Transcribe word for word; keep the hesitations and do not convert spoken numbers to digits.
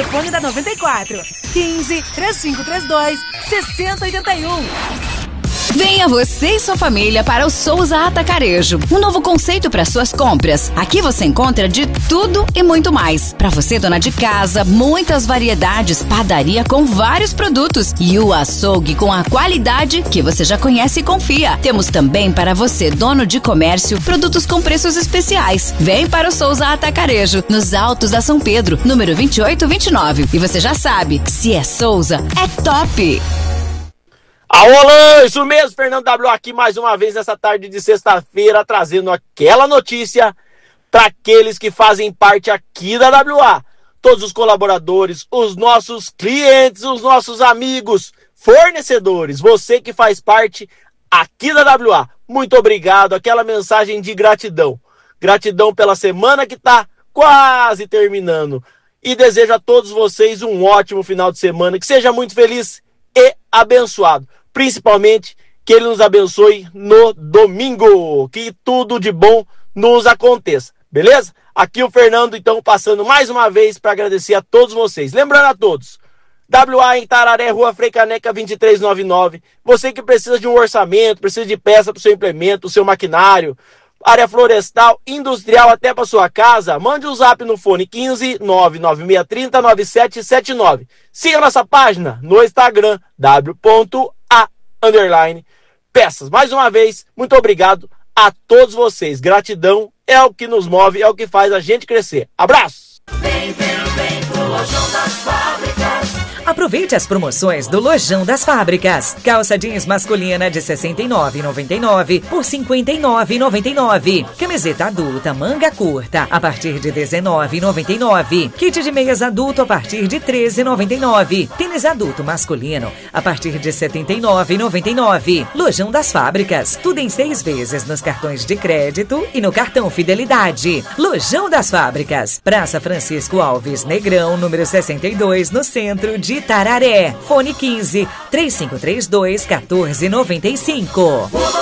telefone da noventa e quatro, quinze, três cinco três dois, seis zero oito um. Venha você e sua família para o Souza Atacarejo, um novo conceito para suas compras. Aqui você encontra de tudo e muito mais. Para você, dona de casa, muitas variedades, padaria com vários produtos e o açougue com a qualidade que você já conhece e confia. Temos também para você, dono de comércio, produtos com preços especiais. Vem para o Souza Atacarejo, nos Altos da São Pedro, número vinte e oito vinte e nove. E você já sabe, se é Souza, é top! Alô, isso mesmo, Fernando W aqui mais uma vez nessa tarde de sexta-feira, trazendo aquela notícia para aqueles que fazem parte aqui da W A. Todos os colaboradores, os nossos clientes, os nossos amigos, fornecedores, você que faz parte aqui da W A. Muito obrigado, aquela mensagem de gratidão. Gratidão pela semana que está quase terminando. E desejo a todos vocês um ótimo final de semana, que seja muito feliz e abençoado. Principalmente que ele nos abençoe no domingo, que tudo de bom nos aconteça, beleza? Aqui o Fernando, então, passando mais uma vez para agradecer a todos vocês. Lembrando a todos, W A em Tararé, Rua Frei Caneca vinte e três noventa e nove. Você que precisa de um orçamento, precisa de peça para o seu implemento, o seu maquinário, área florestal, industrial, até para sua casa, mande um zap no fone quinze, nove nove seis três zero, nove sete sete nove. Siga nossa página no Instagram, w ponto a underline peças. Mais uma vez, muito obrigado a todos vocês. Gratidão é o que nos move, é o que faz a gente crescer. Abraço! Vem, vem, vem pro Lojão das Fábricas. Aproveite as promoções do Lojão das Fábricas. Calça jeans masculina de sessenta e nove reais e noventa e nove centavos por cinquenta e nove reais e noventa e nove centavos. Camiseta adulta manga curta a partir de dezenove reais e noventa e nove centavos. Kit de meias adulto a partir de treze reais e noventa e nove centavos. Tênis adulto masculino a partir de setenta e nove reais e noventa e nove centavos. Lojão das Fábricas. Tudo em seis vezes nos cartões de crédito e no cartão Fidelidade. Lojão das Fábricas. Praça Francisco Alves Negrão, número sessenta e dois, no centro de Tararé. Fone quinze, três cinco três dois, um quatro nove cinco.